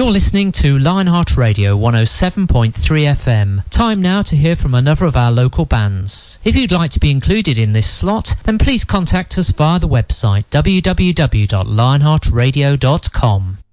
You're listening to Lionheart Radio 107.3 FM. Time now to hear from another of our local bands. If you'd like to be included in this slot, then please contact us via the website www.lionheartradio.com.